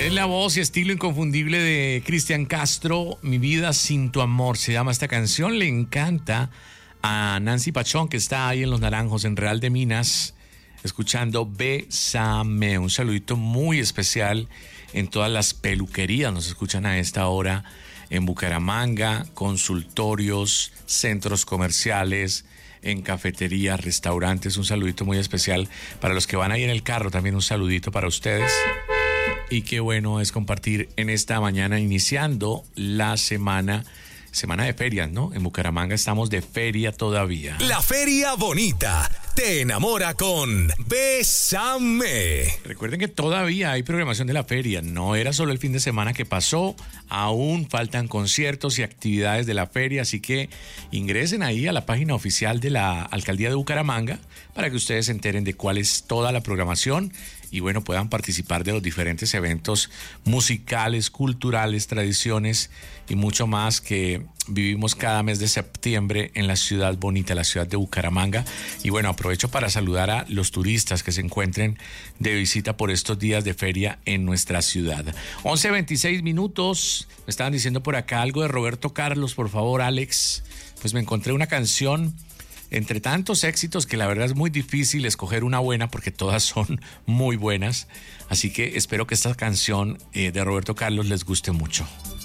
Es la voz y estilo inconfundible de Cristian Castro. Mi vida sin tu amor se llama esta canción. Le encanta a Nancy Pachón, que está ahí en Los Naranjos, en Real de Minas, escuchando Bésame. Un saludito muy especial en todas las peluquerías. Nos escuchan a esta hora en Bucaramanga, consultorios, centros comerciales, en cafeterías, restaurantes. Un saludito muy especial para los que van ahí en el carro. También un saludito para ustedes. Y qué bueno es compartir en esta mañana, iniciando la semana de ferias, ¿no? En Bucaramanga estamos de feria todavía. La Feria Bonita te enamora con Bésame. Recuerden que todavía hay programación de la feria. No era solo el fin de semana que pasó. Aún faltan conciertos y actividades de la feria. Así que ingresen ahí a la página oficial de la Alcaldía de Bucaramanga para que ustedes se enteren de cuál es toda la programación y bueno, puedan participar de los diferentes eventos musicales, culturales, tradiciones y mucho más que vivimos cada mes de septiembre en la ciudad bonita, la ciudad de Bucaramanga. Y bueno, aprovecho para saludar a los turistas que se encuentren de visita por estos días de feria en nuestra ciudad. 11:26 minutos. Me estaban diciendo por acá algo de Roberto Carlos, por favor, Alex. Pues me encontré una canción entre tantos éxitos que la verdad es muy difícil escoger una buena porque todas son muy buenas. Así que espero que esta canción de Roberto Carlos les guste mucho.